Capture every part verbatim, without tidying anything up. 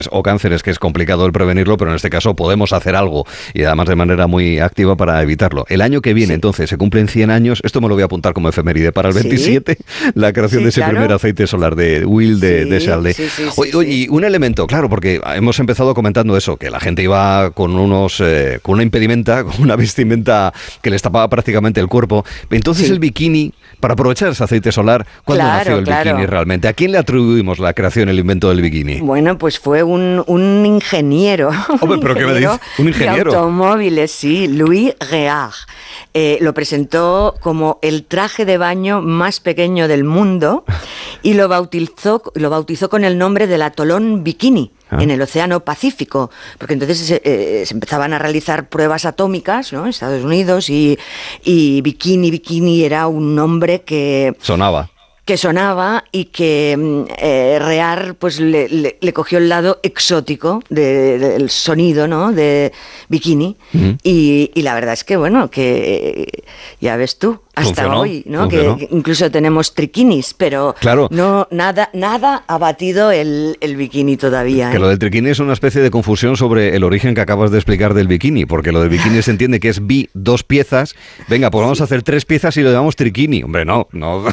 o cánceres, que es complicado el prevenirlo, pero en este caso podemos hacer algo y además de manera muy activa para evitarlo. El año que viene, sí. entonces, se cumplen cien años, esto me lo voy a apuntar como efeméride para el veintisiete, ¿sí? La creación sí, de ese claro. primer aceite solar de Will de, sí, de Chaldea. Sí, sí, sí, oye, oye, y un elemento, claro, porque hemos empezado comentando eso, que la gente iba con unos eh, con una impedimenta, con una vestimenta que les tapaba prácticamente el cuerpo. Entonces sí. el bikini, para aprovechar ese aceite solar, ¿cuándo claro, nació el claro. bikini realmente? ¿A quién le atribuimos la creación, el invento del bikini? Bueno, pues fue un, un ingeniero. Hombre, ¿pero qué me dices? ¿Un ingeniero? De automóviles, sí, Louis Réard. Eh, lo presentó como el traje de baño más pequeño del mundo y lo bautizó, lo bautizó con el nombre del atolón Bikini. Ah. En el Océano Pacífico, porque entonces eh, se empezaban a realizar pruebas atómicas, ¿no? En Estados Unidos y, y Bikini, Bikini era un nombre que... Sonaba. que sonaba y que eh, Réard pues le, le, le cogió el lado exótico de, de, del sonido, ¿no? De Bikini. Uh-huh. y, y la verdad es que, bueno, que ya ves tú, hasta funcionó, hoy, ¿no? Que, que incluso tenemos triquinis, pero claro. no nada nada ha batido el, el bikini todavía. Que ¿eh? Lo del triquini es una especie de confusión sobre el origen que acabas de explicar del bikini, porque lo del bikini se entiende que es bi, dos piezas. Venga, pues vamos sí. a hacer tres piezas y lo llamamos triquini. Hombre, no, no.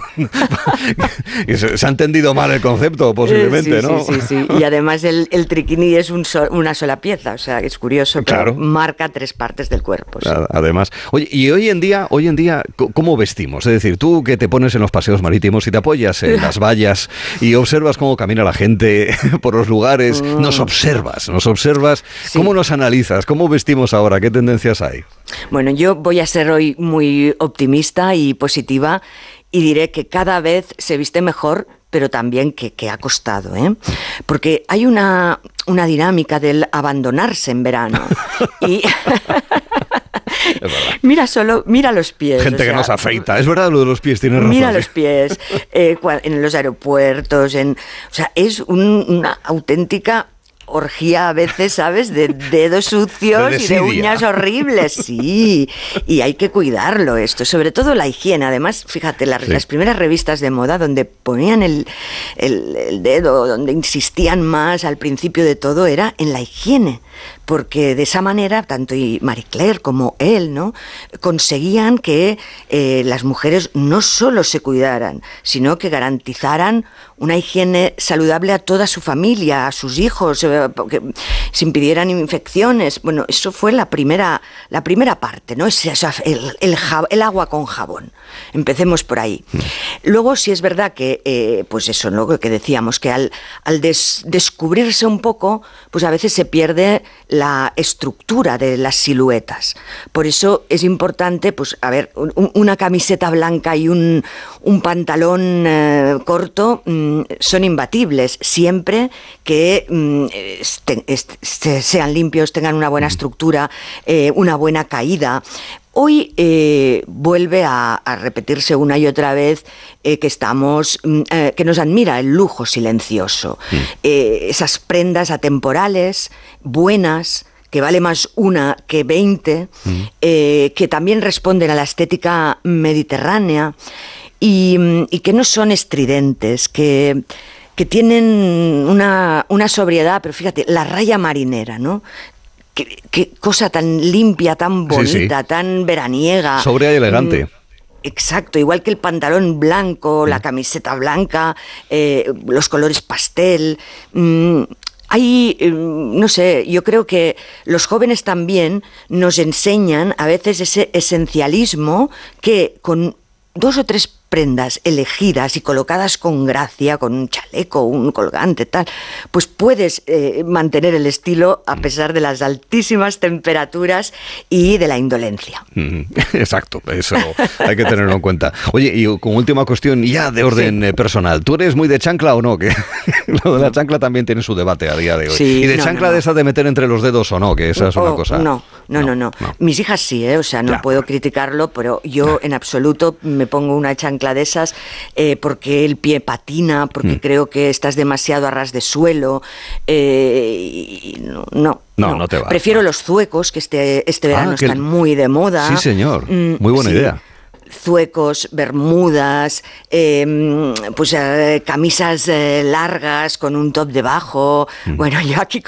Se ha entendido mal el concepto, posiblemente, sí, ¿no? Sí, sí, sí. Y además el, el triquini es un so, una sola pieza, o sea, es curioso, pero claro. marca tres partes del cuerpo. Sí. Además, oye, y hoy en día, hoy en día, ¿cómo vestimos? Es decir, tú que te pones en los paseos marítimos y te apoyas en las vallas y observas cómo camina la gente por los lugares, mm. nos observas, nos observas, sí. ¿cómo nos analizas? ¿Cómo vestimos ahora? ¿Qué tendencias hay? Bueno, yo voy a ser hoy muy optimista y positiva y diré que cada vez se viste mejor, pero también que, que ha costado, ¿eh? Porque hay una, una dinámica del abandonarse en verano y... Mira solo, mira los pies. Gente o sea, que nos afeita, es verdad lo de los pies, tienes razón. Mira los pies, eh, en los aeropuertos, en, o sea, es un, una auténtica orgía a veces, ¿sabes? De dedos sucios de y de uñas horribles, sí, y hay que cuidarlo esto, sobre todo la higiene. Además, fíjate, la, sí. las primeras revistas de moda donde ponían el, el, el dedo, donde insistían más al principio de todo, era en la higiene, porque de esa manera, tanto Marie Claire como él, ¿no? conseguían que eh, las mujeres no solo se cuidaran, sino que garantizaran una higiene saludable a toda su familia, a sus hijos, eh, que se impidieran infecciones. Bueno, eso fue la primera, la primera parte, ¿no? Es, es, el, el, el agua con jabón. Empecemos por ahí. Luego, sí es verdad que, eh, pues eso, ¿no? que decíamos, que al, al des, descubrirse un poco, pues a veces se pierde la estructura de las siluetas. Por eso es importante, pues, a ver, un, una camiseta blanca y un, un pantalón eh, corto mmm, son imbatibles, siempre que mmm, este, este, sean limpios, tengan una buena estructura, eh, una buena caída. Hoy eh, vuelve a, a repetirse una y otra vez eh, que estamos, eh, que nos admira el lujo silencioso. Mm. Eh, esas prendas atemporales, buenas, que vale más una que veinte, mm. eh, que también responden a la estética mediterránea y, y que no son estridentes, que... que tienen una, una sobriedad, pero fíjate, la raya marinera, ¿no? Qué, qué cosa tan limpia, tan bonita, sí, sí. tan veraniega. Sobria y elegante. Mm, exacto, igual que el pantalón blanco, mm. la camiseta blanca, eh, los colores pastel. Mm, hay, no sé, yo creo que los jóvenes también nos enseñan a veces ese esencialismo que con dos o tres prendas elegidas y colocadas con gracia, con un chaleco, un colgante, tal, pues puedes eh, mantener el estilo a pesar de las altísimas temperaturas y de la indolencia. Mm, exacto, eso hay que tenerlo en cuenta. Oye, y con última cuestión, ya de orden sí. personal, ¿tú eres muy de chancla o no? Que lo de la chancla también tiene su debate a día de hoy. Sí, y de no, chancla no, no. de esa de meter entre los dedos o no, que esa es una oh, cosa... No, no, no, no, no. no. Mis hijas sí, ¿eh? O sea, no ya. puedo criticarlo, pero yo en absoluto me pongo una chancla de esas eh, porque el pie patina, porque mm. creo que estás demasiado a ras de suelo eh, y no, no, no, no. no te va. Prefiero no. los zuecos que este, este verano ah, que están el... muy de moda. Sí, señor, muy buena sí. idea. zuecos, bermudas, eh, pues eh, camisas eh, largas con un top debajo. Mm. Bueno, yo aquí